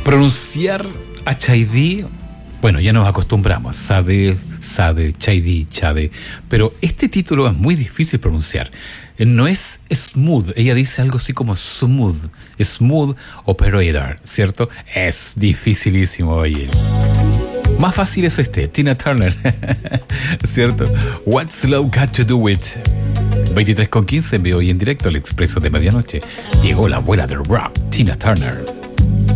Pronunciar a Chaydi, bueno, ya nos acostumbramos. Sade, Chaydi, Chade. Pero este título es muy difícil pronunciar. No es smooth. Ella dice algo así como smooth. Smooth operator, ¿cierto? Es dificilísimo, oye. Más fácil es Tina Turner, ¿cierto? What's Love Got to Do With? 23:15 en vivo y en directo al Expreso de Medianoche. Llegó la abuela del rock, Tina Turner.